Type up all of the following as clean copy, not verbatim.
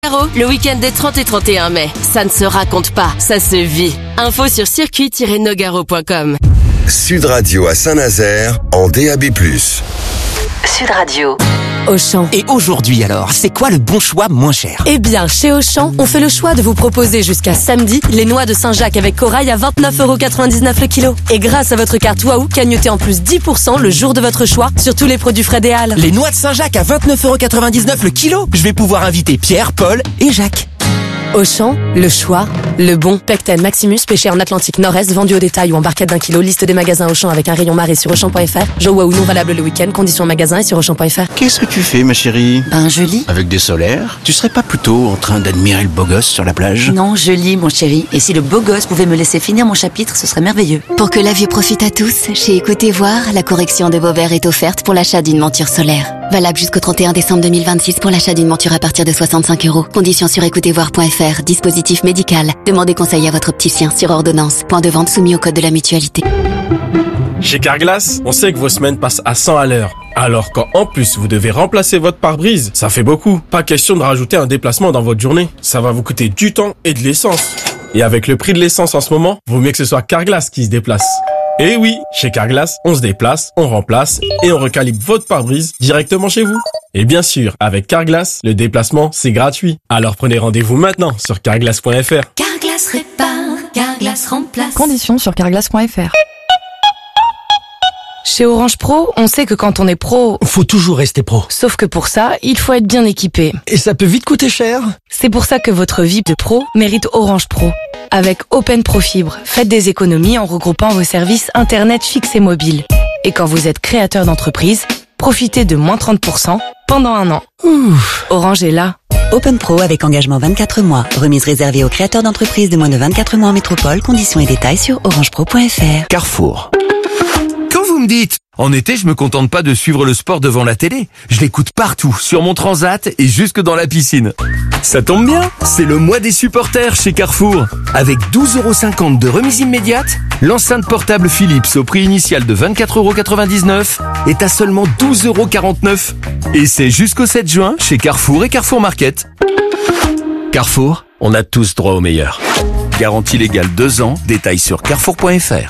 Le week-end des 30 et 31 mai. Ça ne se raconte pas, ça se vit. Info sur circuit-nogaro.com. Sud Radio à Saint-Nazaire en DAB+. Sud Radio. Auchan. Et aujourd'hui alors, c'est quoi le bon choix moins cher? Eh bien, chez Auchan, on fait le choix de vous proposer jusqu'à samedi les noix de Saint-Jacques avec corail à 29,99€ le kilo. Et grâce à votre carte Waouh, cagnotez en plus 10% le jour de votre choix sur tous les produits frais des Halles. Les noix de Saint-Jacques à 29,99€ le kilo. Je vais pouvoir inviter Pierre, Paul et Jacques. Auchan, le choix, le bon. Pecten Maximus, pêché en Atlantique Nord-Est, vendu au détail ou en barquette d'1 kilo. Liste des magasins Auchan avec un rayon marée sur Auchan.fr. Jeux Waouh non valable le week-end. Conditions magasin et sur Auchan.fr. Qu'est-ce que tu fais, ma chérie? Je lis. Avec des solaires? Tu serais pas plutôt en train d'admirer le beau gosse sur la plage? Non, je lis, mon chéri. Et si le beau gosse pouvait me laisser finir mon chapitre, ce serait merveilleux. Pour que la vue profite à tous, chez Écoutez Voir, la correction de vos verres est offerte pour l'achat d'une monture solaire. Valable jusqu'au 31 décembre 2026 pour l'achat d'une monture à partir de 65€. Conditions sur écoutezvoir.fr. Dispositif médical. Demandez conseil à votre opticien sur ordonnance. Point de vente soumis au code de la mutualité. Chez Carglass, on sait que vos semaines passent à 100 à l'heure. Alors quand en plus vous devez remplacer votre pare-brise, ça fait beaucoup. Pas question de rajouter un déplacement dans votre journée. Ça va vous coûter du temps et de l'essence. Et avec le prix de l'essence en ce moment, vaut mieux que ce soit Carglass qui se déplace. Et oui, chez Carglass, on se déplace, on remplace et on recalibre votre pare-brise directement chez vous. Et bien sûr, avec Carglass, le déplacement, c'est gratuit. Alors prenez rendez-vous maintenant sur carglass.fr. Carglass répare, Carglass remplace. Conditions sur carglass.fr. Chez Orange Pro, on sait que quand on est pro, Faut toujours rester pro. sauf que pour ça, il faut être bien équipé. Et ça peut vite coûter cher. C'est pour ça que votre vie de pro mérite Orange Pro. Avec Open Pro Fibre, faites des économies en regroupant vos services Internet fixe et mobile. Et quand vous êtes créateur d'entreprise, profitez de moins 30% pendant 1 an. Orange est là. Open Pro avec engagement 24 mois. Remise réservée aux créateurs d'entreprises de moins de 24 mois en métropole. Conditions et détails sur orangepro.fr. Carrefour. Quand vous me dites, en été, je me contente pas de suivre le sport devant la télé. Je l'écoute partout, sur mon transat et jusque dans la piscine. Ça tombe bien, c'est le mois des supporters chez Carrefour. Avec 12,50€ de remise immédiate, l'enceinte portable Philips au prix initial de 24,99€ est à seulement 12,49€. Et c'est jusqu'au 7 juin chez Carrefour et Carrefour Market. Carrefour, on a tous droit au meilleur. Garantie légale 2 ans, détails sur carrefour.fr.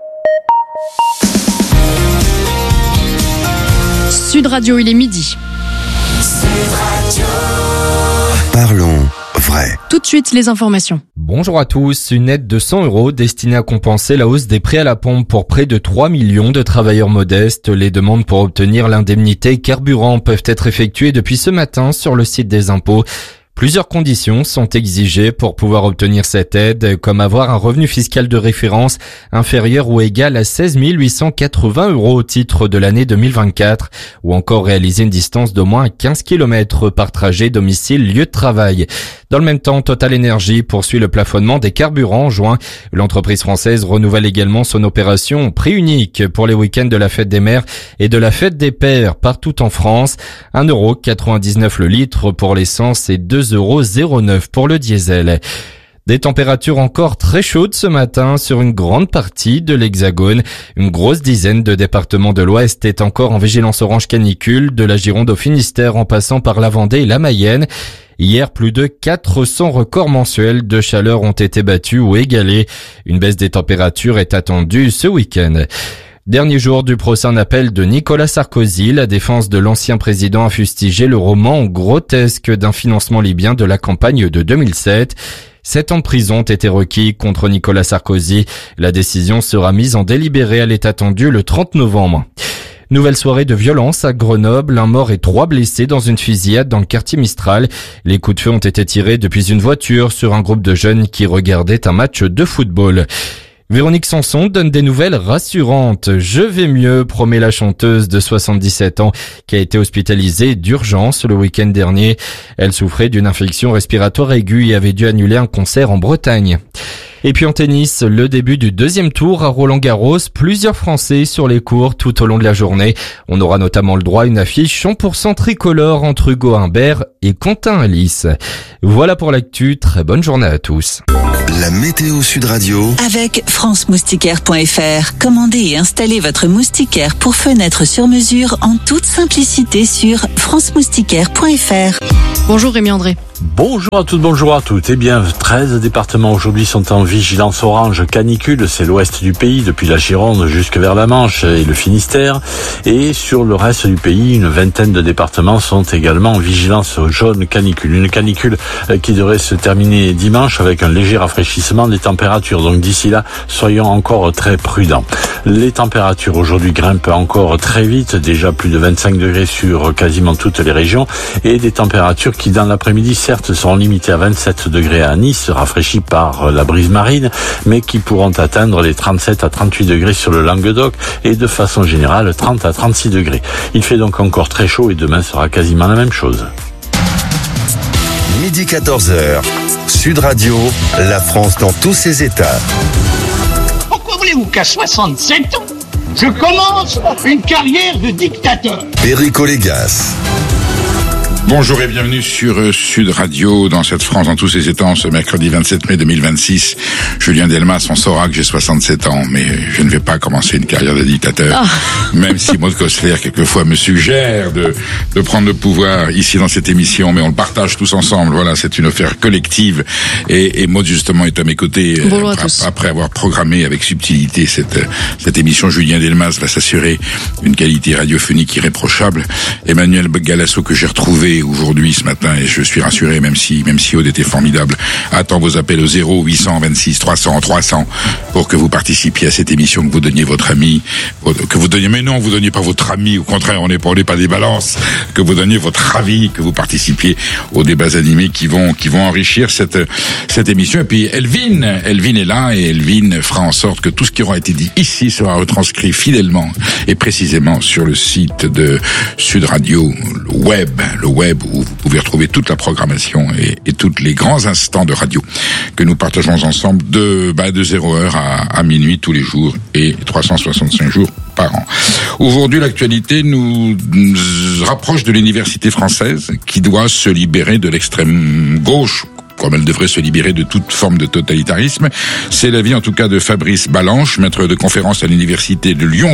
Sud Radio, il est midi. Parlons vrai. Tout de suite, les informations. Bonjour à tous. Une aide de 100€ destinée à compenser la hausse des prix à la pompe pour près de 3 millions de travailleurs modestes. Les demandes pour obtenir l'indemnité carburant peuvent être effectuées depuis ce matin sur le site des impôts. Plusieurs conditions sont exigées pour pouvoir obtenir cette aide, comme avoir un revenu fiscal de référence inférieur ou égal à 16 880€ au titre de l'année 2024, ou encore réaliser une distance d'au moins 15 km par trajet domicile-lieu de travail. Dans le même temps, Total Energy poursuit le plafonnement des carburants en juin. L'entreprise française renouvelle également son opération prix unique pour les week-ends de la fête des mères et de la fête des pères partout en France. 1,99€ le litre pour l'essence et 2,09€ pour le diesel. Des températures encore très chaudes ce matin sur une grande partie de l'Hexagone. Une grosse dizaine de départements de l'Ouest est encore en vigilance orange canicule, de la Gironde au Finistère en passant par la Vendée et la Mayenne. Hier, plus de 400 records mensuels de chaleur ont été battus ou égalés. Une baisse des températures est attendue ce week-end. Dernier jour du procès en appel de Nicolas Sarkozy, la défense de l'ancien président a fustigé le roman grotesque d'un financement libyen de la campagne de 2007. 7 ans de prison ont été requis contre Nicolas Sarkozy. La décision sera mise en délibéré. Elle est attendue le 30 novembre. Nouvelle soirée de violence à Grenoble, 1 mort et 3 blessés dans une fusillade dans le quartier Mistral. Les coups de feu ont été tirés depuis une voiture sur un groupe de jeunes qui regardaient un match de football. Véronique Sanson donne des nouvelles rassurantes. Je vais mieux, promet la chanteuse de 77 ans qui a été hospitalisée d'urgence le week-end dernier. Elle souffrait d'une infection respiratoire aiguë et avait dû annuler un concert en Bretagne. Et puis en tennis, le début du 2e tour à Roland-Garros, plusieurs Français sur les courts tout au long de la journée. On aura notamment le droit à une affiche 100% tricolore entre Hugo Humbert et Quentin Alice. Voilà pour l'actu, très bonne journée à tous. La météo Sud Radio. Avec franceMoustiquaire.fr. Commandez et installez votre moustiquaire pour fenêtre sur mesure en toute simplicité sur franceMoustiquaire.fr. Bonjour Rémi André. Bonjour à toutes, bonjour à toutes. Eh bien, 13 départements aujourd'hui sont en vigilance orange canicule. C'est l'ouest du pays, depuis la Gironde jusque vers la Manche et le Finistère. Et sur le reste du pays, une vingtaine de départements sont également en vigilance jaune canicule. Une canicule qui devrait se terminer dimanche avec un léger rafraîchissement des températures. Donc d'ici là, soyons encore très prudents. Les températures aujourd'hui grimpent encore très vite, déjà plus de 25 degrés sur quasiment toutes les régions, et des températures qui dans l'après-midi certes seront limitées à 27 degrés à Nice, rafraîchies par la brise marine, mais qui pourront atteindre les 37 à 38 degrés sur le Languedoc et de façon générale 30 à 36 degrés. Il fait donc encore très chaud et demain sera quasiment la même chose. Midi 14h, Sud Radio, la France dans tous ses états. Pourquoi voulez-vous qu'à 67 ans, je commence une carrière de dictateur? Perico Légas. Bonjour et bienvenue sur Sud Radio dans cette France dans tous ses états ce mercredi 27 mai 2026. Julien Delmas, on saura que j'ai 67 ans, mais je ne vais pas commencer une carrière de dictateur. Même si Maud Cosler quelquefois me suggère de prendre le pouvoir ici dans cette émission, mais on le partage tous ensemble. Voilà, c'est une affaire collective et Maud justement est à mes côtés. Après avoir programmé avec subtilité cette émission, Julien Delmas va s'assurer une qualité radiophonique irréprochable. Emmanuel Galasso que j'ai retrouvé aujourd'hui, ce matin, et je suis rassuré, même si Aude était formidable, attend vos appels au 0826 300 300 pour que vous participiez à cette émission, que vous donniez votre ami, mais non, vous donniez pas votre ami, au contraire, on n'est pas des balances, que vous donniez votre avis, que vous participiez aux débats animés qui vont enrichir cette émission. Et puis Elvin est là, et Elvin fera en sorte que tout ce qui aura été dit ici sera retranscrit fidèlement et précisément sur le site de Sud Radio, le web où vous pouvez retrouver toute la programmation et tous les grands instants de radio que nous partageons ensemble de 0h à minuit tous les jours et 365 jours par an. Aujourd'hui, l'actualité nous rapproche de l'université française qui doit se libérer de l'extrême gauche, comme elle devrait se libérer de toute forme de totalitarisme. C'est l'avis en tout cas de Fabrice Balanche, maître de conférence à l'université de Lyon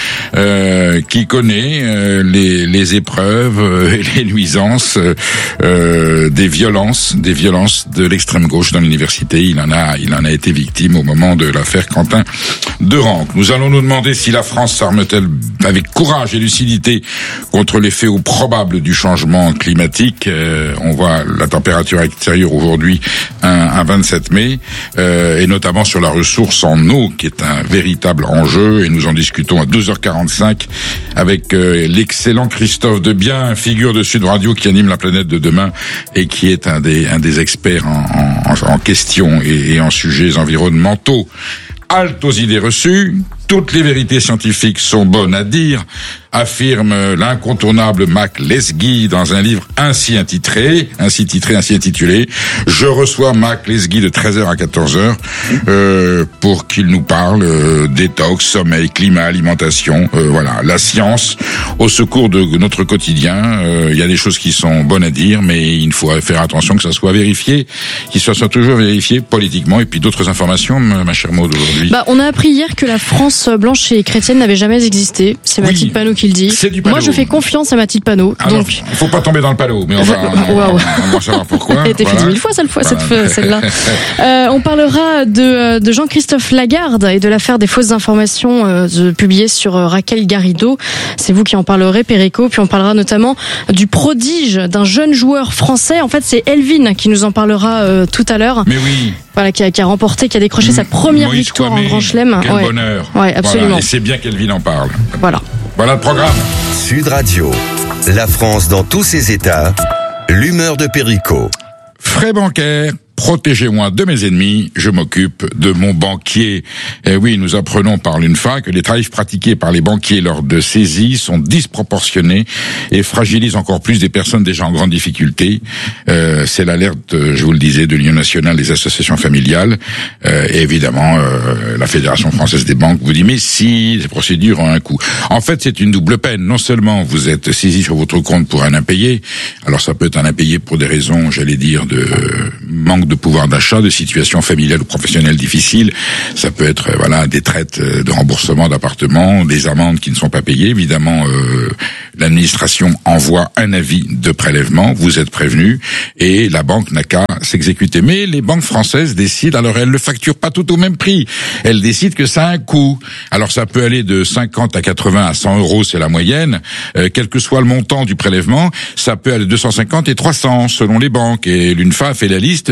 2, qui connaît les épreuves et les nuisances des violences de l'extrême gauche dans l'université. Il en a été victime au moment de l'affaire Quentin de Ranc. Nous allons nous demander si la France s'arme-t-elle avec courage et lucidité contre l'effet probable du changement climatique. On voit la température extérieure aujourd'hui un 27 mai, et notamment sur la ressource en eau qui est un véritable enjeu, et nous en discutons à 12h45 avec l'excellent Christophe Debien, figure de Sud Radio qui anime La Planète de Demain et qui est un des experts en questions et en sujets environnementaux. Halte aux idées reçues, toutes les vérités scientifiques sont bonnes à dire, affirme l'incontournable Mac Lesguy dans un livre ainsi intitulé. Je reçois Mac Lesguy de 13h à 14h pour qu'il nous parle détox, sommeil, climat, alimentation, voilà, la science au secours de notre quotidien. Il y a des choses qui sont bonnes à dire, mais il faut faire attention que ça soit vérifié, qu'il soit toujours vérifié politiquement. Et puis d'autres informations, ma chère Maud, aujourd'hui. On a appris hier que la France blanche et chrétienne n'avait jamais existé. C'est Mathilde Panot qui le dit. Moi, je fais confiance à Mathilde Panot. Alors, donc, il faut pas tomber dans le panneau, mais on va savoir pourquoi. Elle a été fait 10 000 fois celle-là. On parlera de Jean-Christophe Lagarde et de l'affaire des fausses informations publiées sur Raquel Garrido. C'est vous qui en parlerez, Perico. Puis on parlera notamment du prodige d'un jeune joueur français. En fait, c'est Elvin qui nous en parlera tout à l'heure. Mais oui. Voilà, qui a décroché sa première victoire en Grand Chelem. Quel bonheur. Ouais, absolument. Voilà, et c'est bien qu'Elvin en parle. Voilà le programme. Sud Radio, la France dans tous ses états, l'humeur de Perico. Frais bancaires. Protégez-moi de mes ennemis, je m'occupe de mon banquier. Et oui, nous apprenons par l'UNFA que les tarifs pratiqués par les banquiers lors de saisies sont disproportionnés et fragilisent encore plus des personnes déjà en grande difficulté. C'est l'alerte, je vous le disais, de l'Union nationale des associations familiales. Et évidemment, la Fédération française des banques vous dit, mais si, ces procédures ont un coût. En fait, c'est une double peine. Non seulement vous êtes saisi sur votre compte pour un impayé, alors ça peut être un impayé pour des raisons, j'allais dire, de manque de pouvoir d'achat, de situation familiale ou professionnelle difficile. Ça peut être des traites de remboursement d'appartements, des amendes qui ne sont pas payées. Évidemment, l'administration envoie un avis de prélèvement, vous êtes prévenu, et la banque n'a qu'à s'exécuter. Mais les banques françaises décident, alors elles ne facturent pas tout au même prix. Elles décident que ça a un coût. Alors ça peut aller de 50 à 80 à 100 euros, c'est la moyenne. Quel que soit le montant du prélèvement, ça peut aller de 250 et 300 selon les banques. Et l'UNFA a fait la liste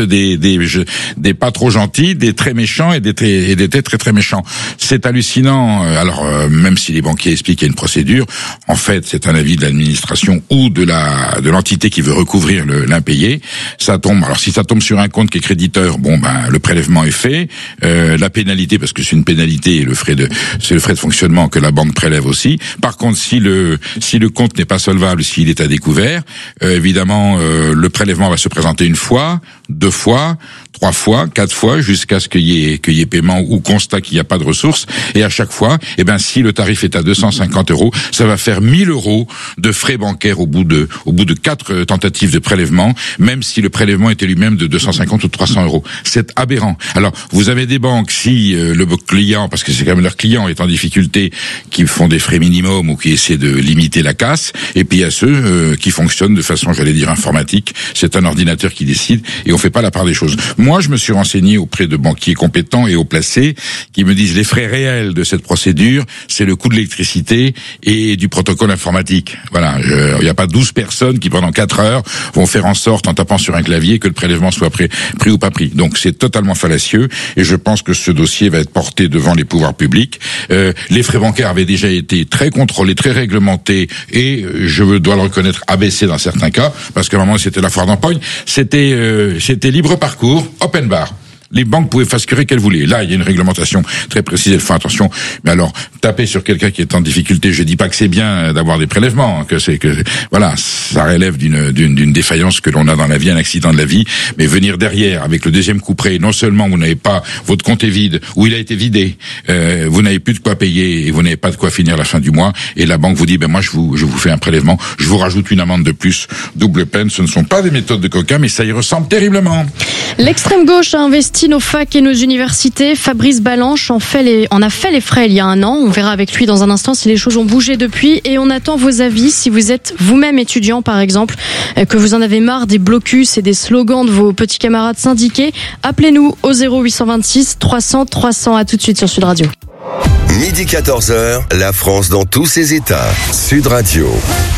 des pas trop gentils, des très méchants et des très très méchants. C'est hallucinant. Alors même si les banquiers expliquent qu'il y a une procédure, en fait c'est un avis de l'administration ou de l'entité qui veut recouvrir l'impayé. Ça tombe. Alors si ça tombe sur un compte qui est créditeur, le prélèvement est fait. La pénalité, parce que c'est une pénalité, c'est le frais de fonctionnement que la banque prélève aussi. Par contre, si le compte n'est pas solvable, s'il est à découvert, évidemment, le prélèvement va se présenter une fois, 2 fois, 3 fois, 4 fois, jusqu'à ce qu'il y ait paiement ou constat qu'il n'y a pas de ressources. Et à chaque fois, si le tarif est à 250 euros, ça va faire 1000 euros de frais bancaires au bout de 4 tentatives de prélèvement, même si le prélèvement était lui-même de 250 ou 300 euros. C'est aberrant. Alors, vous avez des banques, si le client, parce que c'est quand même leur client, est en difficulté, qui font des frais minimum ou qui essaient de limiter la casse, et puis il y a ceux qui fonctionnent de façon, informatique. C'est un ordinateur qui décide et on fait pas la part des choses. Moi, je me suis renseigné auprès de banquiers compétents et haut placés qui me disent les frais réels de cette procédure, c'est le coût de l'électricité et du protocole informatique. Voilà, il n'y a pas 12 personnes qui pendant 4 heures vont faire en sorte, en tapant sur un clavier, que le prélèvement soit pris ou pas pris. Donc c'est totalement fallacieux et je pense que ce dossier va être porté devant les pouvoirs publics. Les frais bancaires avaient déjà été très contrôlés, très réglementés et je dois le reconnaître, abaissés dans certains cas, parce qu'à un moment c'était la foire d'empoigne, c'était libre parcours, open bar. Les banques pouvaient facturer qu'elles voulaient. Là, il y a une réglementation très précise, elles font attention. Mais alors, taper sur quelqu'un qui est en difficulté, je dis pas que c'est bien d'avoir des prélèvements, ça relève d'une défaillance que l'on a dans la vie, un accident de la vie, mais venir derrière avec le deuxième coup près, non seulement vous n'avez pas, votre compte est vide, ou il a été vidé, vous n'avez plus de quoi payer et vous n'avez pas de quoi finir la fin du mois, et la banque vous dit, moi je vous fais un prélèvement, je vous rajoute une amende de plus, double peine. Ce ne sont pas des méthodes de coquin, mais ça y ressemble terriblement. L'extrême gauche a investi nos facs et nos universités. Fabrice Balanche en a fait les frais il y a un an. On verra avec lui dans un instant si les choses ont bougé depuis. Et on attend vos avis si vous êtes vous-même étudiant, par exemple, que vous en avez marre des blocus et des slogans de vos petits camarades syndiqués. Appelez-nous au 0826 300 300. À tout de suite sur Sud Radio. Midi 14h, la France dans tous ses états. Sud Radio.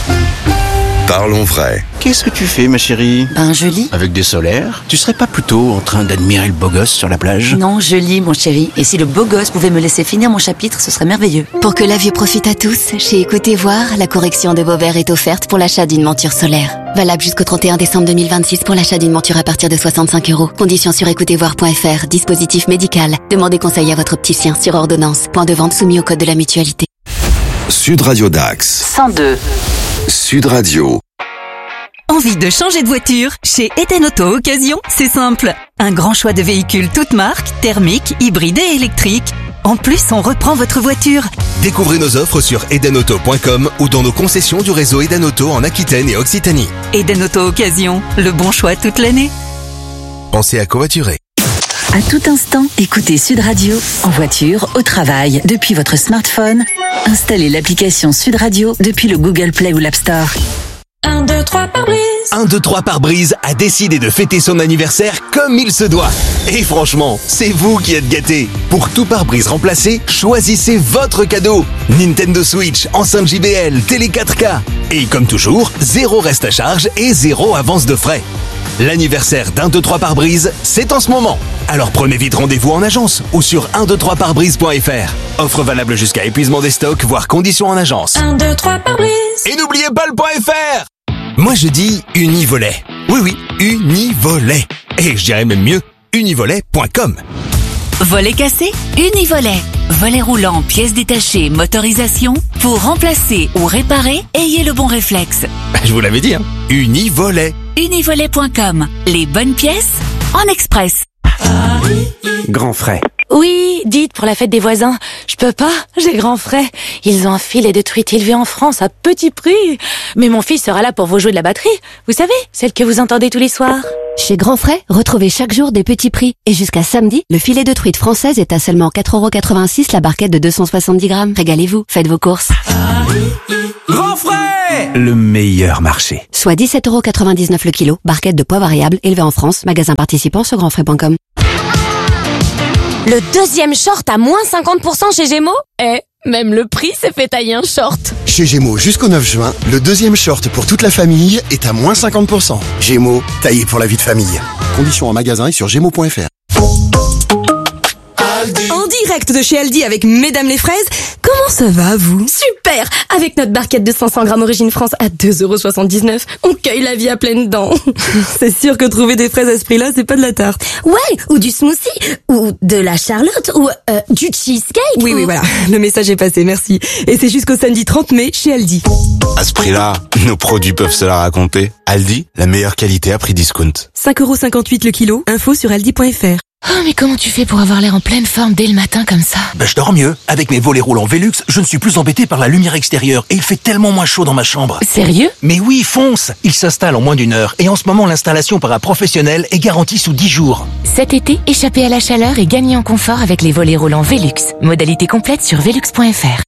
Parlons vrai. Qu'est-ce que tu fais, ma chérie? Je lis. Avec des solaires? Tu serais pas plutôt en train d'admirer le beau gosse sur la plage? Non, je lis, mon chéri. Et si le beau gosse pouvait me laisser finir mon chapitre, ce serait merveilleux. Pour que la vue profite à tous, chez Écoutez Voir, la correction de vos verres est offerte pour l'achat d'une monture solaire. Valable jusqu'au 31 décembre 2026 pour l'achat d'une monture à partir de 65 €. Conditions sur écoutezvoir.fr. Dispositif médical. Demandez conseil à votre opticien sur ordonnance. Point de vente soumis au code de la mutualité. Sud Radio Dax. 102. Sud Radio. Envie de changer de voiture? Chez Eden Auto Occasion, c'est simple. Un grand choix de véhicules toutes marques, thermiques, hybrides et électriques. En plus, on reprend votre voiture. Découvrez nos offres sur edenauto.com ou dans nos concessions du réseau Eden Auto en Aquitaine et Occitanie. Eden Auto Occasion, le bon choix toute l'année. Pensez à covoiturer. À tout instant, écoutez Sud Radio, en voiture, au travail, depuis votre smartphone. Installez l'application Sud Radio depuis le Google Play ou l'App Store. 1, 2, 3 pare-brise. 1, 2, 3 pare-brise a décidé de fêter son anniversaire comme il se doit. Et franchement, c'est vous qui êtes gâtés. Pour tout pare-brise remplacé, choisissez votre cadeau. Nintendo Switch, enceinte JBL, télé 4K. Et comme toujours, 0 reste à charge et 0 avance de frais. L'anniversaire d'1, 2, 3 pare-brise, c'est en ce moment. Alors prenez vite rendez-vous en agence ou sur 123pare-brise.fr. Offre valable jusqu'à épuisement des stocks, voire conditions en agence. 1, 2, 3 pare-brise. Et n'oubliez pas le .fr. Moi je dis Univolet. Oui, Univolet. Et je dirais même mieux, univolet.com. Volet cassé? Univolet. Volet roulant, pièces détachées, motorisation. Pour remplacer ou réparer, ayez le bon réflexe. Je vous l'avais dit, Univolet. Univolet.com. Les bonnes pièces en express. Grand frais. Oui, dites, pour la fête des voisins. Je peux pas, j'ai grand frais. Ils ont un filet de truite élevé en France à petit prix. Mais mon fils sera là pour vous jouer de la batterie. Vous savez, celle que vous entendez tous les soirs. Chez Grand Frais, retrouvez chaque jour des petits prix. Et jusqu'à samedi, le filet de truite française est à seulement 4,86 € la barquette de 270 grammes. Régalez-vous, faites vos courses. Grand Frais, le meilleur marché. Soit 17,99 € le kilo, barquette de poids variable, élevée en France, magasin participant sur grandfrais.com. Le deuxième short à moins 50% chez Gémeaux? Même le prix s'est fait tailler un short. Chez Gémeaux, jusqu'au 9 juin, le deuxième short pour toute la famille est à moins 50%. Gémeaux, taillé pour la vie de famille. Conditions en magasin et sur gémeaux.fr. En direct de chez Aldi avec Mesdames les fraises, comment ça va vous? Super! Avec notre barquette de 500 grammes Origine France à 2,79 €, on cueille la vie à pleines dents. C'est sûr que trouver des fraises à ce prix-là, c'est pas de la tarte. Ouais, ou du smoothie, ou de la charlotte, ou du cheesecake. Oui, voilà, le message est passé, merci. Et c'est jusqu'au samedi 30 mai chez Aldi. À ce prix-là, nos produits peuvent se la raconter. Aldi, la meilleure qualité à prix discount. 5,58 € le kilo, info sur aldi.fr. Oh, mais comment tu fais pour avoir l'air en pleine forme dès le matin comme ça? Je dors mieux. Avec mes volets roulants Velux, je ne suis plus embêté par la lumière extérieure et il fait tellement moins chaud dans ma chambre. Sérieux? Mais oui, fonce! Il s'installe en moins d'1 heure et en ce moment l'installation par un professionnel est garantie sous 10 jours. Cet été, échappez à la chaleur et gagnez en confort avec les volets roulants Velux. Modalité complète sur velux.fr.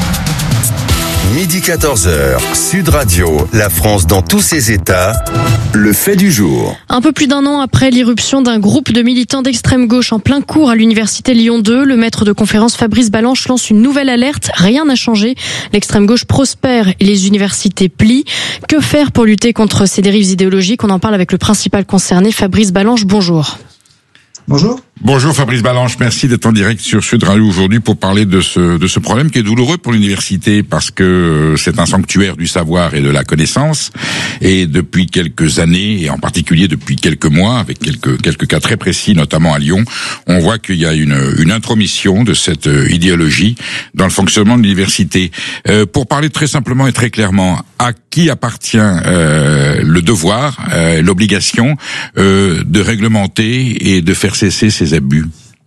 Midi 14h, Sud Radio, la France dans tous ses états, le fait du jour. Un peu plus d'1 an après l'irruption d'un groupe de militants d'extrême gauche en plein cours à l'université Lyon 2, le maître de conférence Fabrice Balanche lance une nouvelle alerte. Rien n'a changé. L'extrême gauche prospère et les universités plient. Que faire pour lutter contre ces dérives idéologiques? On en parle avec le principal concerné, Fabrice Balanche. Bonjour. Bonjour. Bonjour Fabrice Balanche, merci d'être en direct sur Sud Radio aujourd'hui pour parler de ce problème qui est douloureux pour l'université parce que c'est un sanctuaire du savoir et de la connaissance et depuis quelques années et en particulier depuis quelques mois avec quelques cas très précis notamment à Lyon, on voit qu'il y a une intromission de cette idéologie dans le fonctionnement de l'université. Pour parler très simplement et très clairement, à qui appartient le devoir, l'obligation de réglementer et de faire cesser ces abus?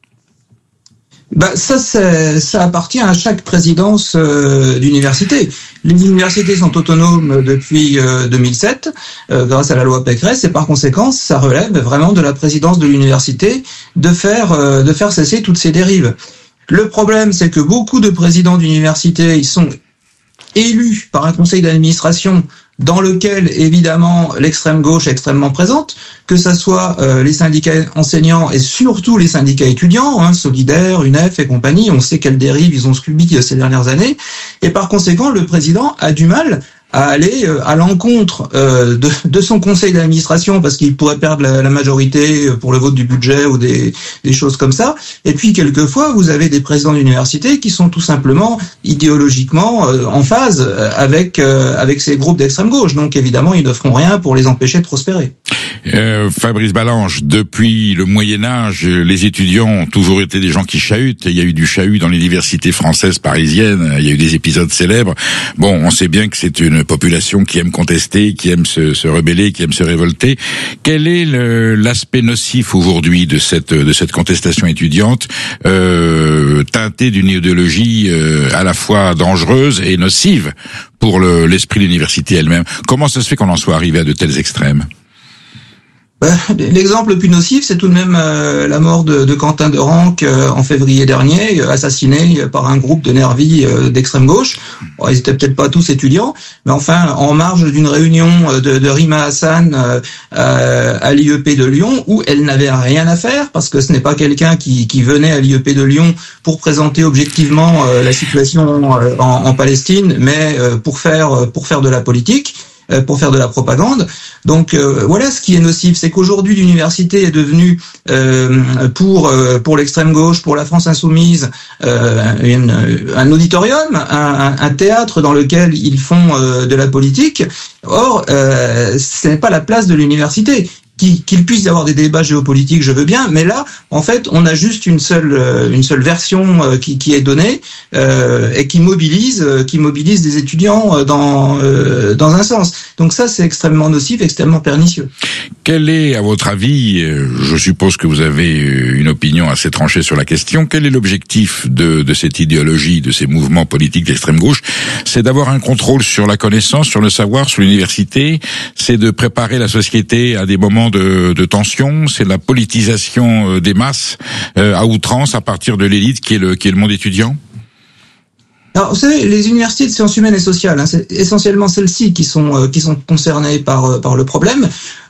Ça appartient à chaque présidence d'université. Les universités sont autonomes depuis 2007 grâce à la loi Pécresse et par conséquent ça relève vraiment de la présidence de l'université de faire cesser toutes ces dérives. Le problème c'est que beaucoup de présidents d'université ils sont élus par un conseil d'administration dans lequel, évidemment, l'extrême gauche est extrêmement présente, que ça soit les syndicats enseignants et surtout les syndicats étudiants, Solidaires, UNEF et compagnie, on sait quelles dérives ils ont subi ces dernières années, et par conséquent, le président a du mal à aller à l'encontre de son conseil d'administration parce qu'il pourrait perdre la majorité pour le vote du budget ou des choses comme ça. Et puis quelquefois vous avez des présidents d'université qui sont tout simplement idéologiquement en phase avec ces groupes d'extrême gauche. Donc évidemment ils ne feront rien pour les empêcher de prospérer. Fabrice Balanche, depuis le Moyen-Âge, les étudiants ont toujours été des gens qui chahutent. Il y a eu du chahut dans l'université française parisienne. Il y a eu des épisodes célèbres. Bon, on sait bien que c'est une population qui aime contester, qui aime se rebeller, qui aime se révolter. Quel est l'aspect nocif aujourd'hui de cette contestation étudiante, teintée d'une idéologie à la fois dangereuse et nocive pour l'esprit de l'université elle-même? Comment ça se fait qu'on en soit arrivé à de tels extrêmes? L'exemple le plus nocif, c'est tout de même la mort de Quentin de Ranc en février dernier, assassiné par un groupe de nervis d'extrême gauche. Bon, ils étaient peut-être pas tous étudiants, mais enfin en marge d'une réunion de Rima Hassan à l'IEP de Lyon, où elle n'avait rien à faire, parce que ce n'est pas quelqu'un qui venait à l'IEP de Lyon pour présenter objectivement la situation en Palestine, mais pour faire de la politique, pour faire de la propagande. Donc voilà ce qui est nocif, c'est qu'aujourd'hui l'université est devenue pour l'extrême gauche, pour la France insoumise, un auditorium, un théâtre dans lequel ils font de la politique. Or, ce n'est pas la place de l'université. Qu'il puisse y avoir des débats géopolitiques, je veux bien, mais là, en fait, on a juste une seule version qui est donnée et qui mobilise des étudiants dans un sens. Donc ça, c'est extrêmement nocif, extrêmement pernicieux. Quel est, à votre avis, je suppose que vous avez une opinion assez tranchée sur la question, quel est l'objectif de cette idéologie, de ces mouvements politiques d'extrême gauche? C'est d'avoir un contrôle sur la connaissance, sur le savoir, sur l'université, c'est de préparer la société à des moments de tension, c'est la politisation des masses à outrance à partir de l'élite qui est le monde étudiant. Alors, vous savez, les universités de sciences humaines et sociales, c'est essentiellement celles-ci qui sont concernées par le problème.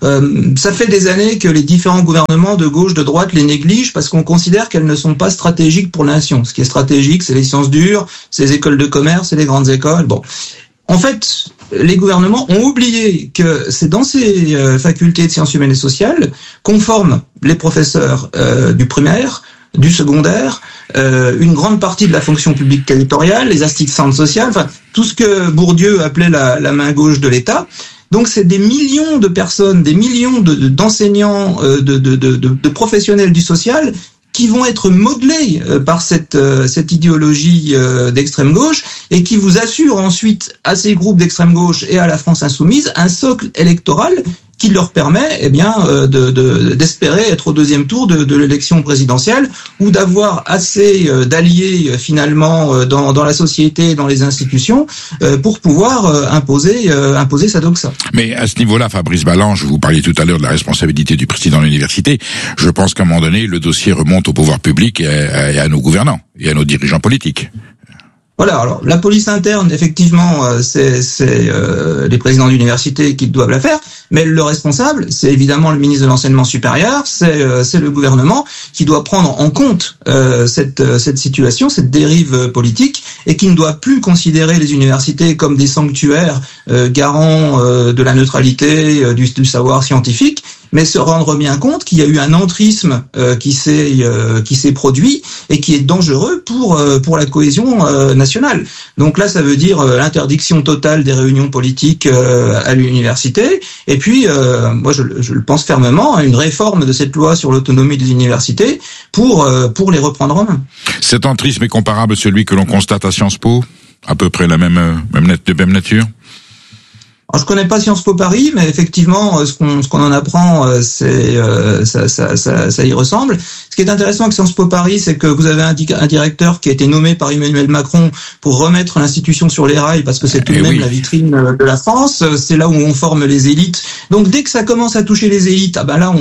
Ça fait des années que les différents gouvernements de gauche, de droite les négligent parce qu'on considère qu'elles ne sont pas stratégiques pour la nation. Ce qui est stratégique, c'est les sciences dures, c'est les écoles de commerce, c'est les grandes écoles. Bon. En fait, les gouvernements ont oublié que c'est dans ces facultés de sciences humaines et sociales qu'on forme les professeurs du primaire, du secondaire, une grande partie de la fonction publique territoriale, les assistantes sociales, enfin tout ce que Bourdieu appelait la main gauche de l'État. Donc c'est des millions de personnes, des millions d'enseignants, de professionnels du social qui vont être modelés par cette idéologie d'extrême gauche et qui vous assure ensuite à ces groupes d'extrême gauche et à la France insoumise un socle électoral qui leur permet d'espérer être au deuxième tour de l'élection présidentielle ou d'avoir assez d'alliés finalement dans la société, dans les institutions pour pouvoir imposer sa doxa. Mais à ce niveau-là, Fabrice Balange, vous parliez tout à l'heure de la responsabilité du président de l'université. Je pense qu'à un moment donné, le dossier remonte au pouvoir public et à nos gouvernants et à nos dirigeants politiques. Voilà, alors la police interne, effectivement, c'est les présidents d'université qui doivent la faire, mais le responsable, c'est évidemment le ministre de l'Enseignement supérieur, c'est le gouvernement qui doit prendre en compte cette situation, cette dérive politique, et qui ne doit plus considérer les universités comme des sanctuaires garants de la neutralité, du savoir scientifique, mais se rendre bien compte qu'il y a eu un entrisme qui s'est produit et qui est dangereux pour la cohésion nationale. Donc là, ça veut dire l'interdiction totale des réunions politiques à l'université, et puis moi je le pense fermement, une réforme de cette loi sur l'autonomie des universités pour les reprendre en main. Cet entrisme est comparable à celui que l'on constate à Sciences Po, à peu près la même nature. Alors, je connais pas Sciences Po Paris, mais effectivement, ce qu'on en apprend, ça y ressemble. Ce qui est intéressant avec Sciences Po Paris, c'est que vous avez un directeur qui a été nommé par Emmanuel Macron pour remettre l'institution sur les rails, parce que c'est tout de même la vitrine de la France. C'est là où on forme les élites. Donc, dès que ça commence à toucher les élites, là,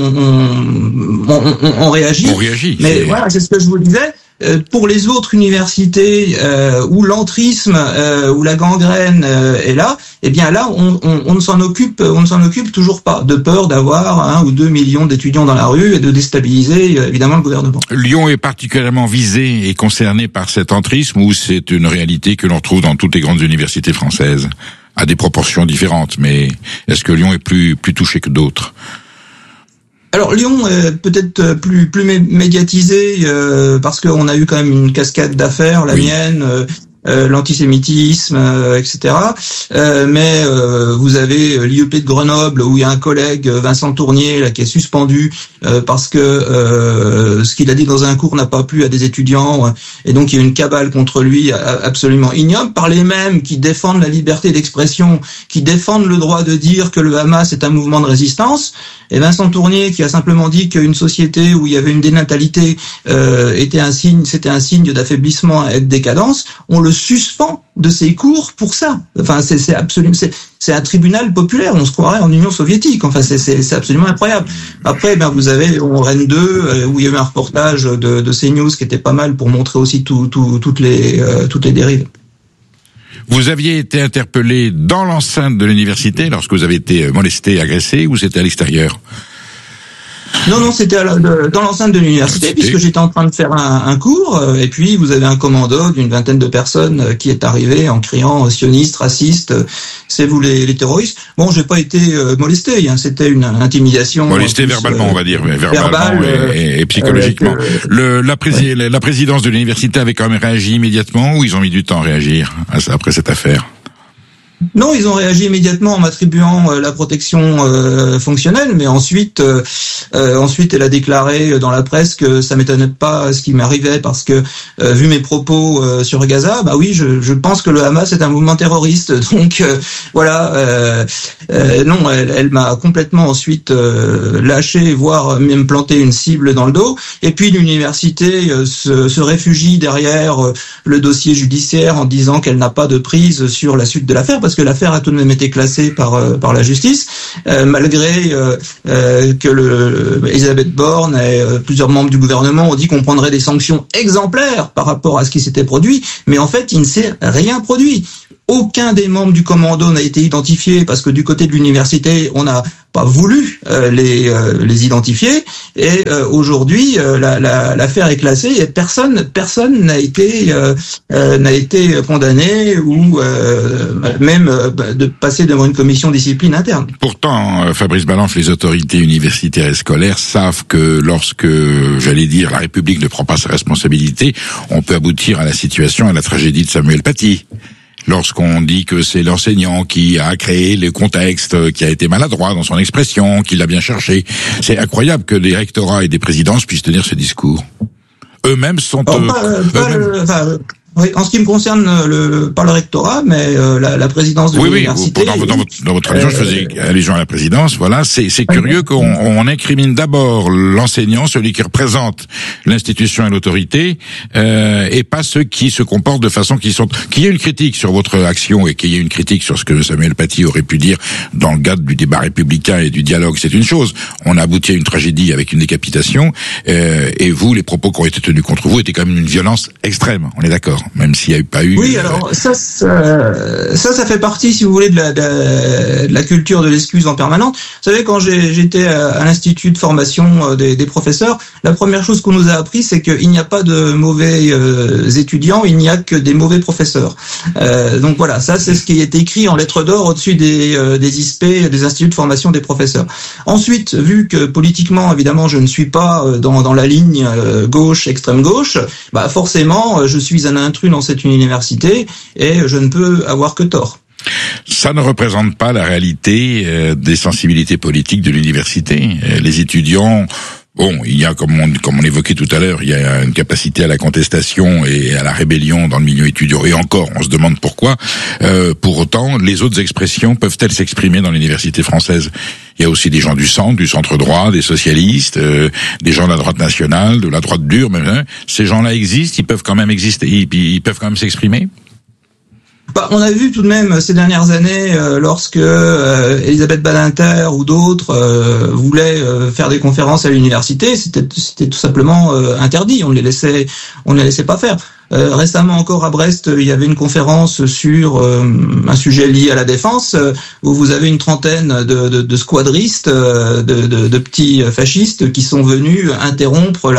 on réagit. On réagit. Mais voilà, c'est ce que je vous disais. Pour les autres universités où l'entrisme, où la gangrène est là, eh bien là on ne s'en occupe toujours pas, de peur d'avoir 1 ou 2 millions d'étudiants dans la rue et de déstabiliser évidemment le gouvernement. Lyon est particulièrement visé et concerné par cet entrisme, ou c'est une réalité que l'on retrouve dans toutes les grandes universités françaises, à des proportions différentes, mais est-ce que Lyon est plus touché que d'autres? Alors Lyon est peut-être plus médiatisé parce qu'on a eu quand même une cascade d'affaires, la mienne, l'antisémitisme, etc. Mais vous avez l'IEP de Grenoble où il y a un collègue, Vincent Tournier, là, qui est suspendu parce que ce qu'il a dit dans un cours n'a pas plu à des étudiants, et donc il y a une cabale contre lui absolument ignoble par les mêmes qui défendent la liberté d'expression, qui défendent le droit de dire que le Hamas est un mouvement de résistance. Et Vincent Tournier, qui a simplement dit qu'une société où il y avait une dénatalité c'était un signe d'affaiblissement et de décadence, on le suspend de ses cours pour ça. Enfin, c'est absolument, c'est un tribunal populaire. On se croirait en Union soviétique. Enfin, c'est absolument incroyable. Après, vous avez Rennes 2 où il y a eu un reportage de CNews qui était pas mal pour montrer aussi toutes les dérives. Vous aviez été interpellé dans l'enceinte de l'université lorsque vous avez été molesté, agressé, ou c'était à l'extérieur? Non, c'était dans l'enceinte de l'université, puisque j'étais en train de faire un cours, et puis vous avez un commando d'une vingtaine de personnes qui est arrivé en criant sioniste, raciste, c'est vous les terroristes. Bon, j'ai pas été molesté, c'était une intimidation. Molesté verbalement, on va dire, verbalement et psychologiquement. La présidence de l'université avait quand même réagi immédiatement, ou ils ont mis du temps à réagir après cette affaire? Non, ils ont réagi immédiatement en m'attribuant la protection fonctionnelle, mais ensuite elle a déclaré dans la presse que ça m'étonnait pas ce qui m'arrivait parce que vu mes propos sur Gaza, oui, je pense que le Hamas est un mouvement terroriste. Donc voilà, non, elle m'a complètement ensuite lâché, voire même planté une cible dans le dos. Et puis l'université se réfugie derrière le dossier judiciaire en disant qu'elle n'a pas de prise sur la suite de l'affaire. Parce parce que l'affaire a tout de même été classée par la justice, malgré que Elisabeth Borne et plusieurs membres du gouvernement ont dit qu'on prendrait des sanctions exemplaires par rapport à ce qui s'était produit, mais en fait, il ne s'est rien produit. Aucun des membres du commando n'a été identifié parce que du côté de l'université, on n'a pas voulu les identifier. Et aujourd'hui, l'affaire est classée et personne n'a été condamné ou même de passer devant une commission discipline interne. Pourtant, Fabrice Ballanche, les autorités universitaires et scolaires savent que lorsque, j'allais dire, la République ne prend pas ses responsabilités, on peut aboutir à la situation, à la tragédie de Samuel Paty. Lorsqu'on dit que c'est l'enseignant qui a créé le contexte, qui a été maladroit dans son expression, qui l'a bien cherché. C'est incroyable que des rectorats et des présidences puissent tenir ce discours. Eux-mêmes sont... Oui, en ce qui me concerne, pas le rectorat, mais la présidence de l'université. Oui, dans votre allusion, je faisais allusion à la présidence. Voilà, c'est curieux qu'on incrimine d'abord l'enseignant, celui qui représente l'institution et l'autorité, et pas ceux qui se comportent de façon qu'il y ait une critique sur votre action et qu'il y ait une critique sur ce que Samuel Paty aurait pu dire dans le cadre du débat républicain et du dialogue, c'est une chose. On a abouti à une tragédie avec une décapitation, et vous, les propos qui ont été tenus contre vous étaient quand même une violence extrême. On est d'accord? Même s'il n'y a pas eu... Oui, alors ça fait partie, si vous voulez, de la culture de l'excuse en permanence. Vous savez, quand j'étais à l'Institut de formation des professeurs, la première chose qu'on nous a appris, c'est qu'il n'y a pas de mauvais étudiants, il n'y a que des mauvais professeurs. Donc voilà, ça c'est ce qui est écrit en lettres d'or au-dessus des ISP, des instituts de formation des professeurs. Ensuite, vu que politiquement, évidemment, je ne suis pas dans la ligne gauche, extrême gauche, bah forcément, je suis un intrus dans cette université et je ne peux avoir que tort. Ça ne représente pas la réalité des sensibilités politiques de l'université. Les étudiants... Bon, il y a, comme on évoquait tout à l'heure, il y a une capacité à la contestation et à la rébellion dans le milieu étudiant. Et encore, on se demande pourquoi. Pour autant, les autres expressions peuvent-elles s'exprimer dans l'université française? Il y a aussi des gens du centre droit, des socialistes, des gens de la droite nationale, de la droite dure. Même, hein. Ces gens-là existent, ils peuvent quand même exister, ils peuvent quand même s'exprimer. On a vu tout de même ces dernières années, lorsque Elisabeth Badinter ou d'autres voulaient faire des conférences à l'université, c'était tout simplement interdit. On ne les laissait pas faire. Récemment encore à Brest, il y avait une conférence sur un sujet lié à la défense, où vous avez une trentaine de squadristes, de petits fascistes qui sont venus interrompre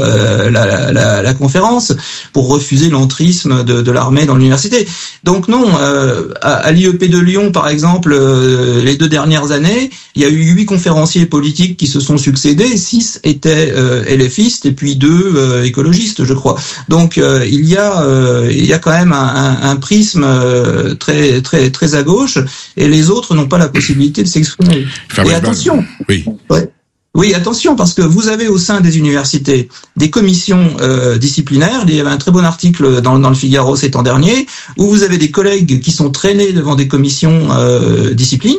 la conférence pour refuser l'entrisme de l'armée dans l'université. Donc non, à l'IEP de Lyon par exemple, les 2 dernières années, il y a eu 8 conférenciers politiques qui se sont succédés, 6 étaient LFistes et puis 2 écologistes, je crois. Donc il y a quand même un prisme très très très à gauche et les autres n'ont pas la possibilité de s'exprimer. Et attention. Oui. Ouais. Oui, attention, parce que vous avez au sein des universités des commissions disciplinaires. Il y avait un très bon article dans le Figaro ces temps derniers, où vous avez des collègues qui sont traînés devant des commissions discipline,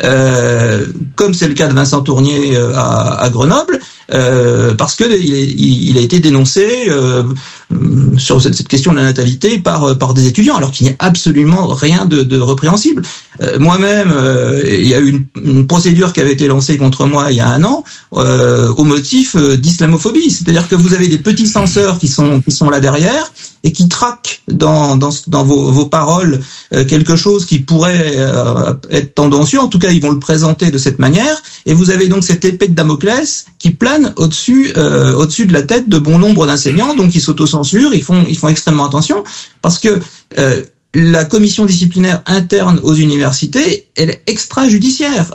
comme c'est le cas de Vincent Tournier à Grenoble, parce que il a été dénoncé sur cette question de la natalité par des étudiants, alors qu'il n'y a absolument rien de répréhensible. Moi-même, il y a eu une procédure qui avait été lancée contre moi il y a 1 an, au motif d'islamophobie. C'est-à-dire que vous avez des petits censeurs qui sont là derrière et qui traquent dans vos paroles quelque chose qui pourrait être tendancieux. En tout cas, ils vont le présenter de cette manière. Et vous avez donc cette épée de Damoclès qui plane au-dessus de la tête de bon nombre d'enseignants. Donc, ils s'autocensurent, ils font extrêmement attention parce que la commission disciplinaire interne aux universités, elle est extrajudiciaire.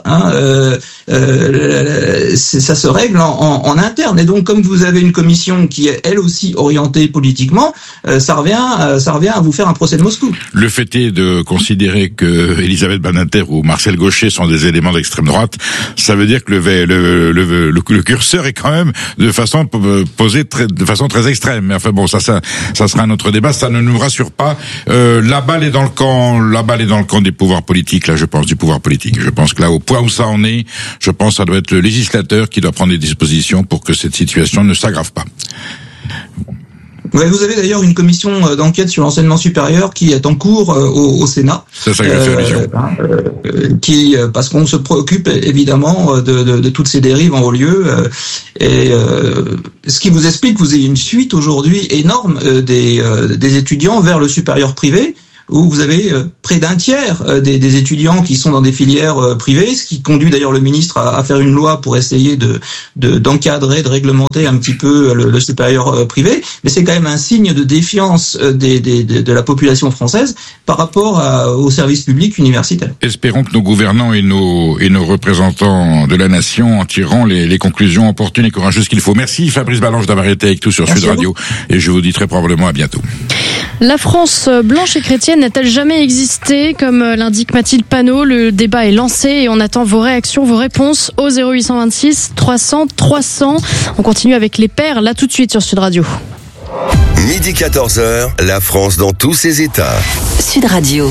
Ça se règle en interne. Et donc, comme vous avez une commission qui est elle aussi orientée politiquement, ça revient à vous faire un procès de Moscou. Le fait est de considérer que Elisabeth Badinter ou Marcel Gauchet sont des éléments d'extrême droite. Ça veut dire que le curseur est quand même de façon posé de façon très extrême. Mais enfin bon, ça sera un autre débat. Ça ne nous rassure pas. La balle est dans le camp des pouvoirs politiques, là, je pense, du pouvoir politique. Je pense que là, au point où ça en est, je pense que ça doit être le législateur qui doit prendre des dispositions pour que cette situation ne s'aggrave pas. Ouais, vous avez d'ailleurs une commission d'enquête sur l'enseignement supérieur qui est en cours au Sénat. C'est ça que je fais allusion. Parce qu'on se préoccupe évidemment de toutes ces dérives en haut lieu. Ce qui vous explique que vous ayez une fuite aujourd'hui énorme des étudiants vers le supérieur privé, où vous avez près d'un tiers des étudiants qui sont dans des filières privées, ce qui conduit d'ailleurs le ministre à faire une loi pour essayer d'encadrer, de réglementer un petit peu le supérieur privé. Mais c'est quand même un signe de défiance de la population française par rapport au service public universitaire. Espérons que nos gouvernants et nos représentants de la nation en tireront les conclusions opportunes et courageuses qu'il faut. Merci Fabrice Balanche d'avoir été avec nous sur Sud Radio, et je vous dis très probablement à bientôt. La France blanche et chrétienne n'a-t-elle jamais existé, comme l'indique Mathilde Panot? Le débat est lancé et on attend vos réactions, vos réponses au 0826 300 300. On continue avec les pères, là tout de suite sur Sud Radio. Midi 14h, la France dans tous ses états. Sud Radio.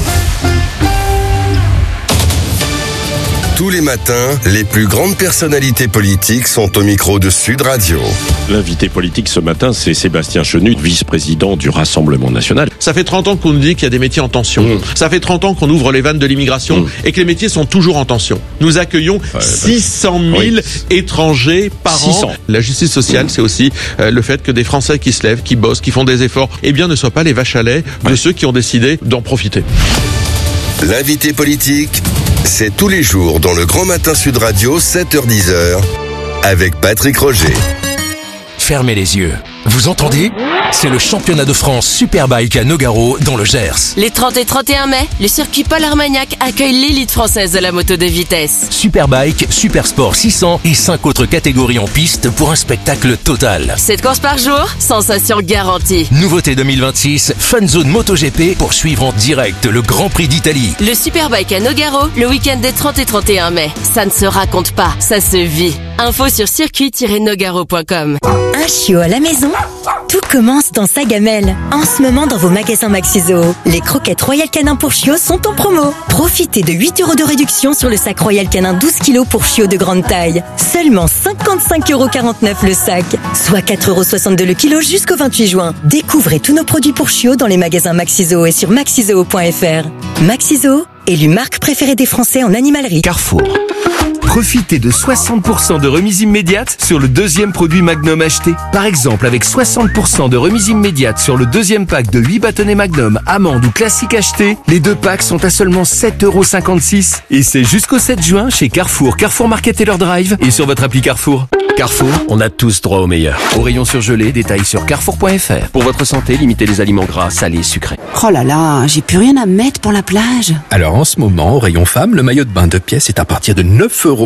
Tous les matins, les plus grandes personnalités politiques sont au micro de Sud Radio. L'invité politique ce matin, c'est Sébastien Chenu, vice-président du Rassemblement National. Ça fait 30 ans qu'on nous dit qu'il y a des métiers en tension. Ça fait 30 ans qu'on ouvre les vannes de l'immigration et que les métiers sont toujours en tension. Nous accueillons 600 000 étrangers par 600. an. La justice sociale, c'est aussi le fait que des Français qui se lèvent, qui bossent, qui font des efforts, ne soient pas les vaches à lait de ceux qui ont décidé d'en profiter. L'invité politique, c'est tous les jours dans le Grand Matin Sud Radio, 7h-10h, avec Patrick Roger. Fermez les yeux. Vous entendez ? C'est le championnat de France Superbike à Nogaro dans le Gers. Les 30 et 31 mai, le circuit Paul Armagnac accueille l'élite française de la moto de vitesse. Superbike, Supersport 600 et 5 autres catégories en piste pour un spectacle total. 7 courses par jour, sensation garantie. Nouveauté 2026, Fun Zone MotoGP pour suivre en direct le Grand Prix d'Italie. Le Superbike à Nogaro, le week-end des 30 et 31 mai. Ça ne se raconte pas, ça se vit. Info sur circuit-nogaro.com. Un chiot à la maison ? Tout commence dans sa gamelle. En ce moment, dans vos magasins Maxi-Zoo, les croquettes Royal Canin pour chiots sont en promo. Profitez de 8 € de réduction sur le sac Royal Canin 12 kg pour chiots de grande taille. Seulement 55,49 € le sac, soit 4,62 € le kilo jusqu'au 28 juin. Découvrez tous nos produits pour chiots dans les magasins Maxi-Zoo et sur maxizoo.fr. Maxi-Zoo, élu marque préférée des Français en animalerie. Carrefour. Profitez de 60% de remise immédiate sur le deuxième produit Magnum acheté. Par exemple, avec 60% de remise immédiate sur le deuxième pack de 8 bâtonnets Magnum, amande ou classique acheté, les deux packs sont à seulement 7,56 €. Et c'est jusqu'au 7 juin chez Carrefour, Carrefour Market et leur Drive et sur votre appli Carrefour. Carrefour, on a tous droit au meilleur. Au rayon surgelé, détails sur carrefour.fr. Pour votre santé, limitez les aliments gras, salés, sucrés. Oh là là, j'ai plus rien à mettre pour la plage. Alors en ce moment, au rayon femme, le maillot de bain 2 pièces est à partir de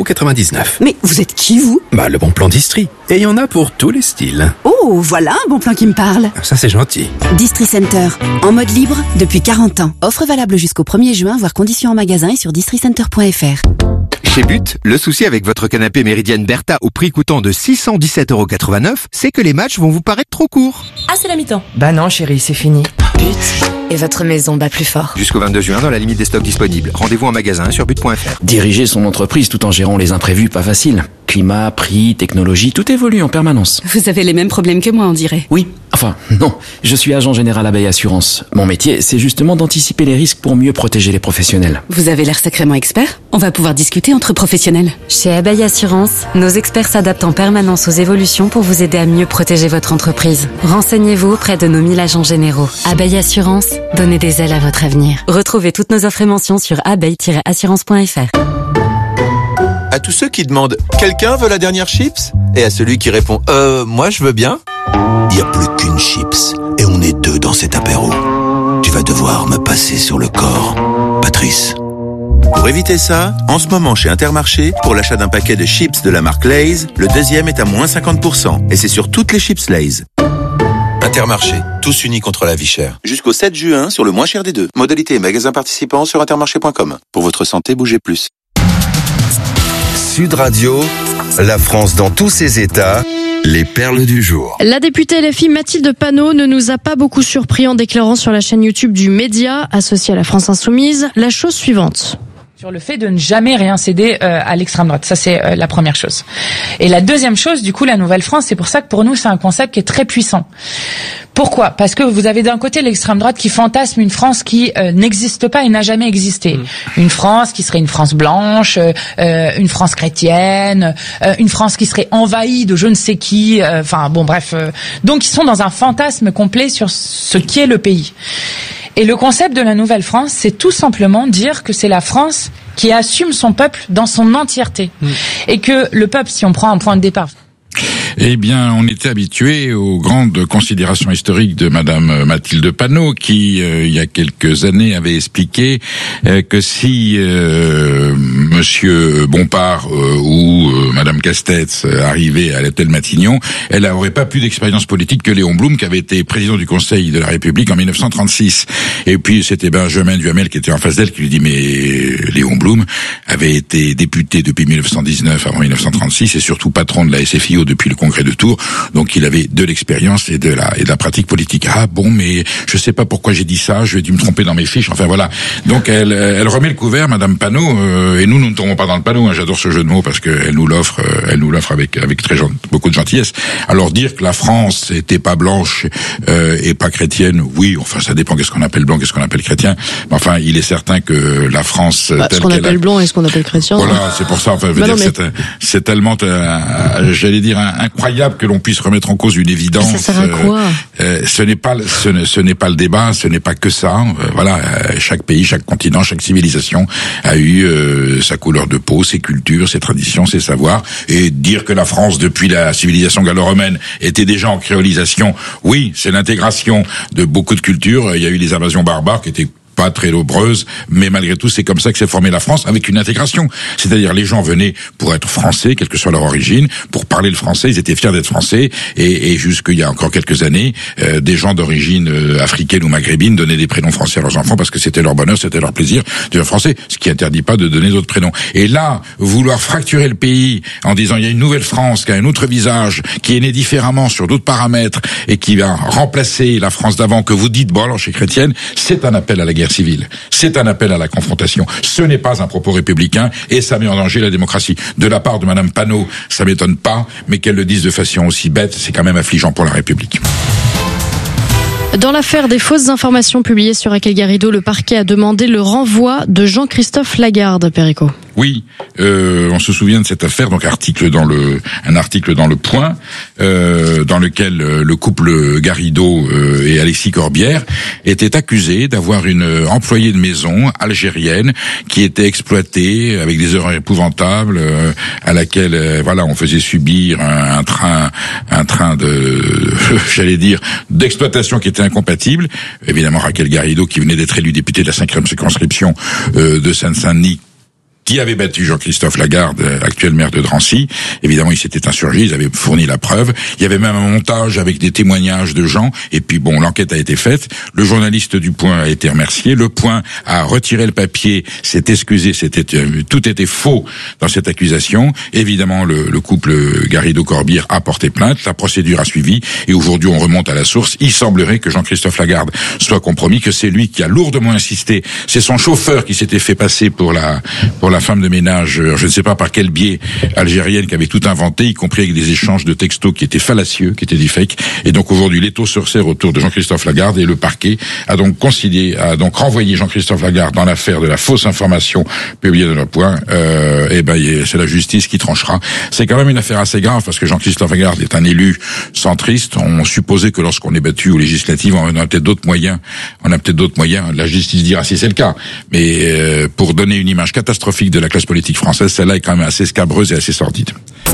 9,99 €. Mais vous êtes qui, vous ? Le bon plan d'Istrie. Et il y en a pour tous les styles. Oh, voilà un bon plan qui me parle. Ça, c'est gentil. Distri Center, en mode libre depuis 40 ans. Offre valable jusqu'au 1er juin, voire conditions en magasin et sur districenter.fr. Chez But, le souci avec votre canapé Méridienne Bertha au prix coûtant de 617,89 €, c'est que les matchs vont vous paraître trop courts. Ah, c'est la mi-temps. Bah non chérie, c'est fini. But, et votre maison bat plus fort. Jusqu'au 22 juin, dans la limite des stocks disponibles. Rendez-vous en magasin sur but.fr. Diriger son entreprise tout en gérant les imprévus, pas facile. Climat, prix, technologie, tout évolue en permanence. Vous avez les mêmes problèmes que moi, on dirait. Oui, enfin, non. Je suis agent général Abeille Assurance. Mon métier, c'est justement d'anticiper les risques pour mieux protéger les professionnels. Vous avez l'air sacrément expert. On va pouvoir discuter entre professionnels. Chez Abeille Assurance, nos experts s'adaptent en permanence aux évolutions pour vous aider à mieux protéger votre entreprise. Renseignez-vous auprès de nos 1000 agents généraux. Abeille Assurance, donnez des ailes à votre avenir. Retrouvez toutes nos offres et mentions sur abeille-assurance.fr. À tous ceux qui demandent « Quelqu'un veut la dernière chips ?» et à celui qui répond « Moi je veux bien ?» Il n'y a plus qu'une chips et on est deux dans cet apéro. Tu vas devoir me passer sur le corps, Patrice. Pour éviter ça, en ce moment chez Intermarché, pour l'achat d'un paquet de chips de la marque Lay's, le deuxième est à moins 50% et c'est sur toutes les chips Lay's. Intermarché, tous unis contre la vie chère. Jusqu'au 7 juin sur le moins cher des deux. Modalité et magasins participants sur intermarché.com. Pour votre santé, bougez plus. Sud Radio, la France dans tous ses états, les perles du jour. La députée LFI Mathilde Panot ne nous a pas beaucoup surpris en déclarant sur la chaîne YouTube du Média, associée à la France Insoumise, la chose suivante. sur le fait de ne jamais rien céder à l'extrême droite. Ça, c'est la première chose. Et la deuxième chose, du coup, la Nouvelle-France, c'est pour ça que pour nous, c'est un concept qui est très puissant. Pourquoi ? Parce que vous avez d'un côté l'extrême droite qui fantasme une France qui n'existe pas et n'a jamais existé. Une France qui serait une France blanche, une France chrétienne, une France qui serait envahie de je ne sais qui, donc ils sont dans un fantasme complet sur ce qu'est le pays. Et le concept de la Nouvelle-France, c'est tout simplement dire que c'est la France qui assume son peuple dans son entièreté. Et que le peuple, si on prend un point de départ... Eh bien, on était habitué aux grandes considérations historiques de Madame Mathilde Panot, qui, il y a quelques années, avait expliqué que si Monsieur Bompard ou Madame Castex arrivaient à l'hôtel Matignon, elle n'aurait pas plus d'expérience politique que Léon Blum, qui avait été président du Conseil de la République en 1936. Et puis, c'était Benjamin Duhamel qui était en face d'elle, qui lui dit, mais Léon Blum avait été député depuis 1919 avant 1936 et surtout patron de la SFIO depuis le Congrès de Tours, donc il avait de l'expérience et de la pratique politique. Ah bon, mais je sais pas pourquoi j'ai dit ça, j'ai dû me tromper dans mes fiches, enfin voilà. Donc elle remet le couvert, Madame Panot, et nous ne tombons pas dans le panneau, hein, j'adore ce jeu de mots parce qu'elle nous l'offre avec beaucoup de gentillesse. Alors dire que la France était pas blanche et pas chrétienne, oui, enfin ça dépend qu'est-ce qu'on appelle blanc, qu'est-ce qu'on appelle chrétien, mais enfin il est certain que la France ce qu'on appelle blanc et ce qu'on appelle chrétien. Voilà, c'est pour ça, enfin c'est tellement j'allais dire incroyable que l'on puisse remettre en cause une évidence. Ça sert à quoi ? Ce n'est pas le débat, ce n'est pas que ça. Voilà, chaque pays, chaque continent, chaque civilisation a eu sa couleur de peau, ses cultures, ses traditions, ses savoirs. Et dire que la France, depuis la civilisation gallo-romaine, était déjà en créolisation, oui, c'est l'intégration de beaucoup de cultures. Il y a eu les invasions barbares qui étaient pas très nombreuses, mais malgré tout, c'est comme ça que s'est formée la France, avec une intégration. C'est-à-dire, les gens venaient pour être français, quelle que soit leur origine, pour parler le français, ils étaient fiers d'être français, et jusqu'il y a encore quelques années, des gens d'origine africaine ou maghrébine donnaient des prénoms français à leurs enfants parce que c'était leur bonheur, c'était leur plaisir de dire français, ce qui interdit pas de donner d'autres prénoms. Et là, vouloir fracturer le pays en disant il y a une nouvelle France qui a un autre visage, qui est née différemment sur d'autres paramètres, et qui va remplacer la France d'avant que vous dites, bon alors je suis chrétienne, c'est un appel à la guerre civile. C'est un appel à la confrontation. Ce n'est pas un propos républicain et ça met en danger la démocratie. De la part de Madame Panot, ça m'étonne pas, mais qu'elle le dise de façon aussi bête, c'est quand même affligeant pour la République. Dans l'affaire des fausses informations publiées sur Raquel Garrido, le parquet a demandé le renvoi de Jean-Christophe Lagarde, Perico. Oui, on se souvient de cette affaire, donc un article dans le Point, dans lequel le couple Garrido et Alexis Corbière étaient accusés d'avoir une employée de maison algérienne qui était exploitée avec des horaires épouvantables, à laquelle on faisait subir un train de j'allais dire d'exploitation qui était incompatible. Évidemment, Raquel Garrido, qui venait d'être élue députée de la 5e circonscription de Seine-Saint-Denis, qui avait battu Jean-Christophe Lagarde, actuel maire de Drancy. Évidemment, il s'était insurgé, ils avaient fourni la preuve. Il y avait même un montage avec des témoignages de gens. Et puis bon, l'enquête a été faite. Le journaliste du Point a été remercié. Le Point a retiré le papier, s'est excusé. Tout était faux dans cette accusation. Évidemment, le couple Garrido-Corbière a porté plainte. La procédure a suivi. Et aujourd'hui, on remonte à la source. Il semblerait que Jean-Christophe Lagarde soit compromis, que c'est lui qui a lourdement insisté. C'est son chauffeur qui s'était fait passer pour la femme de ménage, je ne sais pas par quel biais, algérienne, qui avait tout inventé, y compris avec des échanges de textos qui étaient fallacieux, qui étaient des fakes. Et donc aujourd'hui, l'étau se resserre autour de Jean-Christophe Lagarde et le parquet a donc renvoyé Jean-Christophe Lagarde dans l'affaire de la fausse information publiée dans le Point. C'est la justice qui tranchera. C'est quand même une affaire assez grave parce que Jean-Christophe Lagarde est un élu centriste. On supposait que lorsqu'on est battu aux législatives, on a peut-être d'autres moyens. La justice dira si c'est le cas. Mais pour donner une image catastrophique de la classe politique française, celle-là est quand même assez scabreuse et assez sordide.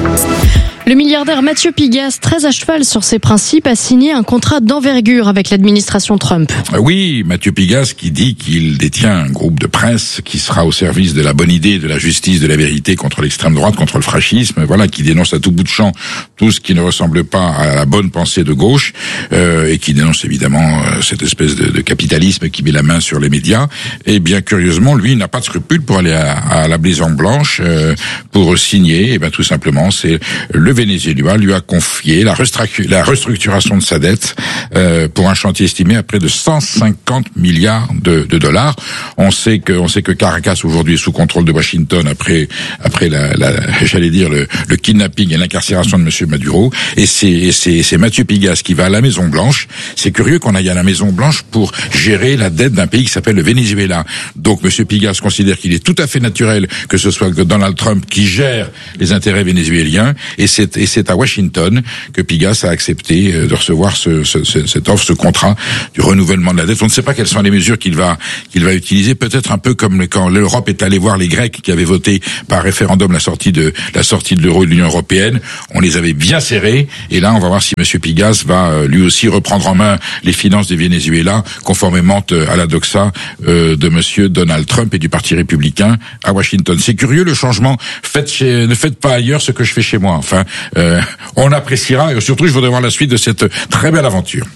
Le milliardaire Mathieu Pigasse, très à cheval sur ses principes, a signé un contrat d'envergure avec l'administration Trump. Oui, Mathieu Pigasse qui dit qu'il détient un groupe de presse qui sera au service de la bonne idée, de la justice, de la vérité contre l'extrême droite, contre le fascisme, qui dénonce à tout bout de champ tout ce qui ne ressemble pas à la bonne pensée de gauche, et qui dénonce évidemment cette espèce de capitalisme qui met la main sur les médias. Et bien curieusement, lui, il n'a pas de scrupule pour aller à la Maison Blanche pour signer. Et bien tout simplement, c'est le Venezuela lui a confié la restructuration de sa dette pour un chantier estimé à près de 150 milliards de dollars. On sait que Caracas aujourd'hui est sous contrôle de Washington après j'allais dire le kidnapping et l'incarcération de monsieur Maduro, et c'est Mathieu Pigas qui va à la Maison Blanche. C'est curieux qu'on aille à la Maison Blanche pour gérer la dette d'un pays qui s'appelle le Venezuela. Donc monsieur Pigas considère qu'il est tout à fait naturel que ce soit Donald Trump qui gère les intérêts vénézuéliens, et c'est à Washington que Pigas a accepté de recevoir cette offre, ce contrat du renouvellement de la dette. On ne sait pas quelles sont les mesures qu'il va utiliser, peut-être un peu comme quand l'Europe est allée voir les Grecs qui avaient voté par référendum la sortie de l'euro et de l'Union européenne. On les avait bien serrés, et là on va voir si monsieur Pigas va lui aussi reprendre en main les finances du Venezuela, conformément à la doxa de monsieur Donald Trump et du Parti républicain à Washington. C'est curieux le changement. Ne faites pas ailleurs ce que je fais chez moi. Enfin, on appréciera, et surtout je voudrais voir la suite de cette très belle aventure.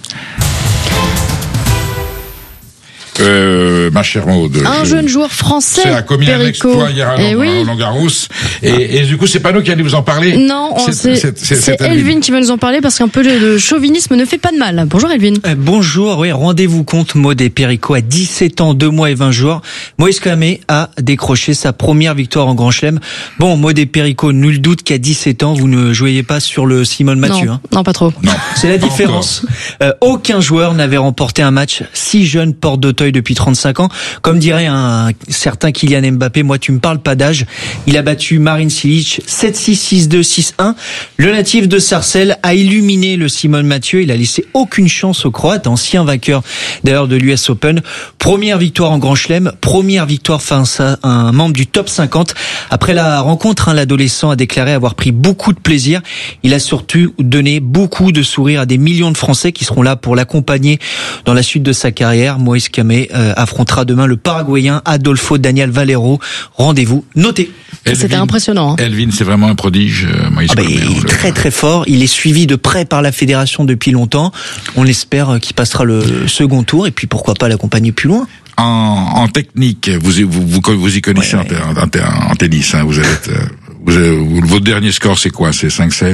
Ma chère Maud. Un jeune joueur français. C'est a commis un exploit hier à Roland-Garros. Et du coup, c'est pas nous qui allons vous en parler. Non, c'est Elvin qui va nous en parler, parce qu'un peu de chauvinisme ne fait pas de mal. Bonjour Elvin. Bonjour, oui, rendez-vous compte, Maud et Perico, à 17 ans, 2 mois et 20 jours. Moïse Kamé a décroché sa première victoire en Grand Chelem. Bon, Maud et Perico, nul doute qu'à 17 ans, vous ne jouiez pas sur le Simone Mathieu. Non, pas trop. Non. C'est la différence. Aucun joueur n'avait remporté un match si jeune, porte d'Auteuil, depuis 35 ans. Comme dirait un certain Kylian Mbappé, moi tu me parles pas d'âge. Il a battu Marin Cilic 7-6, 6-2, 6-1. Le natif de Sarcelles a illuminé le Simone Mathieu. Il a laissé aucune chance aux Croates, ancien vainqueur d'ailleurs de l'US Open. Première victoire en Grand Chelem, première victoire face à un membre du top 50. Après la rencontre, l'adolescent a déclaré avoir pris beaucoup de plaisir. Il a surtout donné beaucoup de sourires à des millions de Français qui seront là pour l'accompagner dans la suite de sa carrière. Moïse Kamé affrontera demain le Paraguayen Adolfo Daniel Valero. Rendez-vous noté. C'était impressionnant. Elvin, c'est vraiment un prodige. Moïse Kamé, il est très très fort. Il est suivi de près par la fédération depuis longtemps. On espère qu'il passera le second tour, et puis pourquoi pas l'accompagner plus loin. En technique, vous y connaissez en tennis. Hein, votre dernier score, c'est quoi? C'est 5-7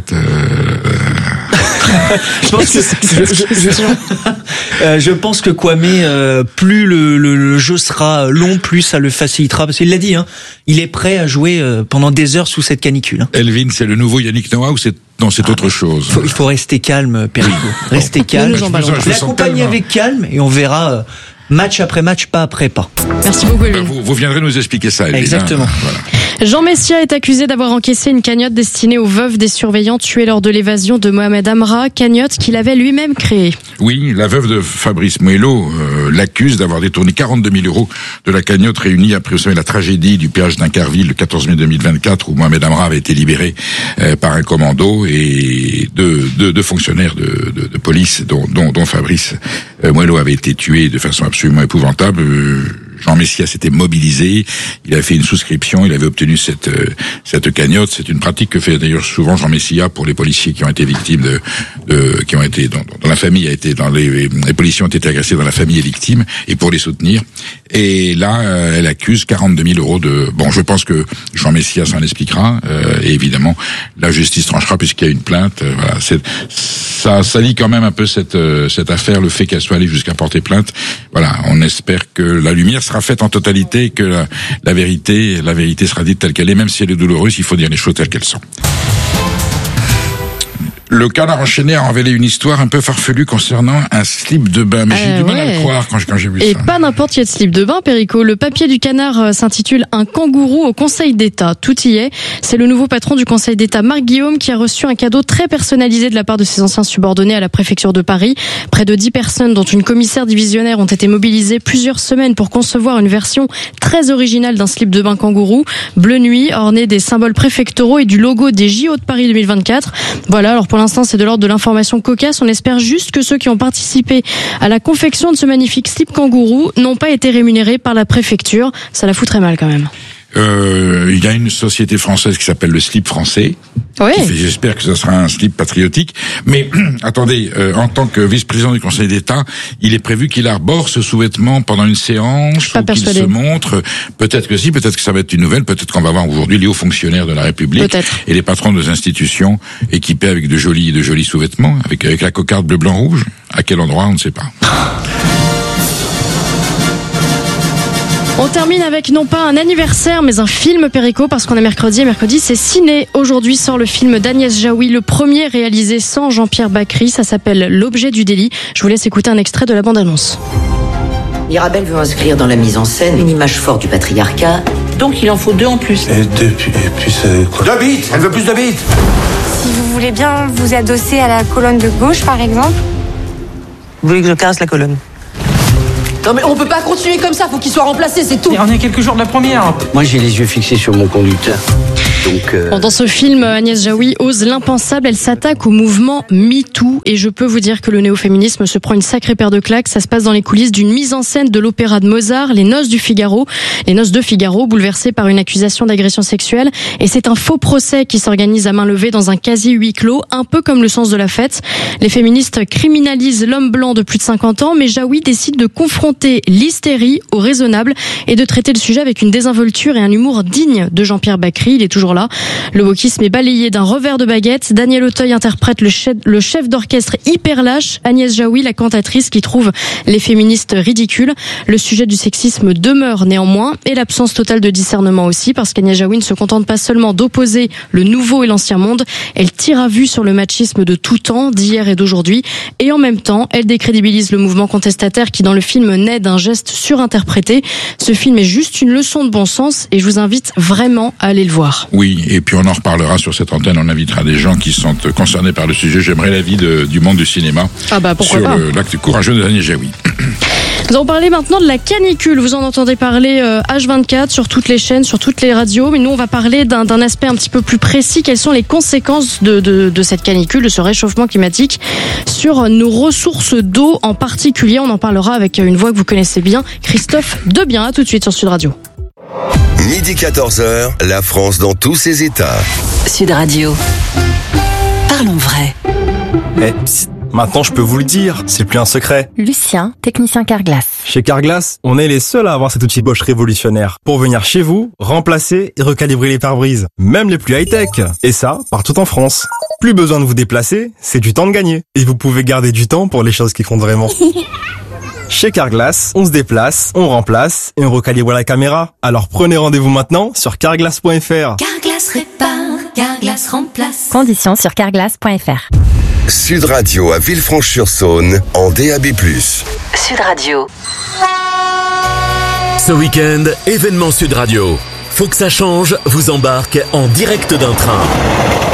Je pense que Kwame, plus le jeu sera long, plus ça le facilitera. Parce qu'il l'a dit, il est prêt à jouer pendant des heures sous cette canicule. Elvin, c'est le nouveau Yannick Noah ou c'est autre chose? Il faut rester calme, Perico. Restez calme. L'accompagner avec calme, et on verra match après match, pas après pas. Merci beaucoup, Elvin. Vous viendrez nous expliquer ça, Elvin. Exactement. Voilà. Jean Messia est accusé d'avoir encaissé une cagnotte destinée aux veuves des surveillants tués lors de l'évasion de Mohamed Amra, cagnotte qu'il avait lui-même créée. Oui, la veuve de Fabrice Muello l'accuse d'avoir détourné 42 000 euros de la cagnotte réunie après, vous savez, la tragédie du péage d'Incarville le 14 mai 2024, où Mohamed Amra avait été libéré par un commando, et deux fonctionnaires de police, dont Fabrice Muello avait été tué de façon absolument épouvantable. Jean Messia s'était mobilisé, il avait fait une souscription, il avait obtenu cette cagnotte. C'est une pratique que fait d'ailleurs souvent Jean Messia pour les policiers qui ont été victimes qui ont été dans la famille, les policiers ont été agressés dans la famille et victimes, et pour les soutenir. Et là, elle accuse 42 000 euros je pense que Jean Messia s'en expliquera, et évidemment, la justice tranchera puisqu'il y a une plainte. Voilà, ça lie quand même un peu cette affaire, le fait qu'elle soit allée jusqu'à porter plainte. Voilà, on espère que la lumière sera faite en totalité, et que la vérité sera dite telle qu'elle est, même si elle est douloureuse, il faut dire les choses telles qu'elles sont. Le Canard enchaîné a révélé une histoire un peu farfelue concernant un slip de bain. Mais j'ai du mal à le croire quand j'ai vu ça. Et pas n'importe quel slip de bain, Perico. Le papier du Canard s'intitule « Un kangourou au Conseil d'État ». Tout y est. C'est le nouveau patron du Conseil d'État, Marc Guillaume, qui a reçu un cadeau très personnalisé de la part de ses anciens subordonnés à la préfecture de Paris. Près de 10 personnes, dont une commissaire divisionnaire, ont été mobilisées plusieurs semaines pour concevoir une version très originale d'un slip de bain kangourou. Bleu nuit, orné des symboles préfectoraux et du logo des JO de Paris 2024. Voilà, alors pour l'instant, c'est de l'ordre de l'information cocasse. On espère juste que ceux qui ont participé à la confection de ce magnifique slip kangourou n'ont pas été rémunérés par la préfecture. Ça la foutrait mal quand même. Il y a une société française qui s'appelle le Slip Français. Oui. J'espère que ce sera un slip patriotique. Mais attendez, en tant que vice-président du Conseil d'État, il est prévu qu'il arbore ce sous-vêtement pendant une séance, ou qu'il se montre. Peut-être que si, peut-être que ça va être une nouvelle, peut-être qu'on va voir aujourd'hui les hauts fonctionnaires de la République et les patrons de nos institutions équipés avec de jolis sous-vêtements, avec la cocarde bleu, blanc, rouge. À quel endroit, on ne sait pas. On termine avec non pas un anniversaire mais un film Perico parce qu'on est mercredi et mercredi c'est ciné. Aujourd'hui sort le film d'Agnès Jaoui, le premier réalisé sans Jean-Pierre Bacri. Ça s'appelle L'objet du délit. Je vous laisse écouter un extrait de la bande-annonce. Mirabel veut inscrire dans la mise en scène une image forte du patriarcat, donc il en faut 2 en plus. Et puis c'est quoi? 2 bits. Elle veut plus de bits. Si vous voulez bien vous adosser à la colonne de gauche par exemple. Vous voulez que je caresse la colonne? Non mais on peut pas continuer comme ça, faut qu'il soit remplacé, c'est tout. Et on est quelques jours de la première. Moi j'ai les yeux fixés sur mon conducteur. Donc dans ce film, Agnès Jaoui ose l'impensable, elle s'attaque au mouvement MeToo et je peux vous dire que le néo-féminisme se prend une sacrée paire de claques. Ça se passe dans les coulisses d'une mise en scène de l'opéra de Mozart, Les Noces de Figaro, bouleversées par une accusation d'agression sexuelle. Et c'est un faux procès qui s'organise à main levée dans un quasi huis clos, un peu comme le sens de la fête. Les féministes criminalisent l'homme blanc de plus de 50 ans, mais Jaoui décide de confronter l'hystérie au raisonnable et de traiter le sujet avec une désinvolture et un humour digne de Jean-Pierre Bacri. Il est toujours là. Le wokisme est balayé d'un revers de baguette. Daniel Auteuil interprète le chef d'orchestre hyper lâche, Agnès Jaoui, la cantatrice qui trouve les féministes ridicules. Le sujet du sexisme demeure néanmoins et l'absence totale de discernement aussi, parce qu'Agnès Jaoui ne se contente pas seulement d'opposer le nouveau et l'ancien monde, elle tire à vue sur le machisme de tout temps, d'hier et d'aujourd'hui, et en même temps, elle décrédibilise le mouvement contestataire qui dans le film naît d'un geste surinterprété. Ce film est juste une leçon de bon sens et je vous invite vraiment à aller le voir. Oui, et puis on en reparlera sur cette antenne, on invitera des gens qui sont concernés par le sujet. J'aimerais l'avis du monde du cinéma sur l'acte courageux de Agnès Jaoui. Nous allons parler maintenant de la canicule. Vous en entendez parler H24 sur toutes les chaînes, sur toutes les radios, mais nous on va parler d'un aspect un petit peu plus précis. Quelles sont les conséquences de cette canicule, de ce réchauffement climatique sur nos ressources d'eau en particulier? On en parlera avec une voix que vous connaissez bien, Christophe Debien. À tout de suite sur Sud Radio. Midi 14h, la France dans tous ses états. Sud Radio. Parlons vrai. Maintenant, je peux vous le dire, c'est plus un secret. Lucien, technicien Carglass. Chez Carglass, on est les seuls à avoir cet outil Bosch révolutionnaire pour venir chez vous, remplacer et recalibrer les pare-brises, même les plus high-tech. Et ça, partout en France. Plus besoin de vous déplacer, c'est du temps de gagner. Et vous pouvez garder du temps pour les choses qui comptent vraiment. Chez Carglass, on se déplace, on remplace et on recalibre la caméra. Alors prenez rendez-vous maintenant sur carglass.fr. Carglass répare, Carglass remplace. Conditions sur carglass.fr. Sud Radio à Villefranche-sur-Saône en DAB+. Sud Radio. Ce week-end, événement Sud Radio. Faut que ça change vous embarque en direct d'un train.